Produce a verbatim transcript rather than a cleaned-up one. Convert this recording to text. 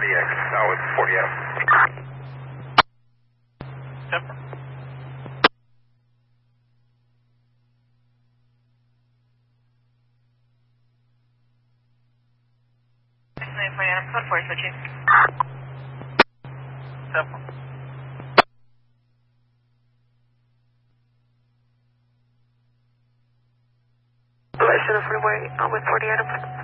forty-eight. Now with forty-eight. Temper. Code four, switching. Temper. West of the freeway, uh, with forty-eight.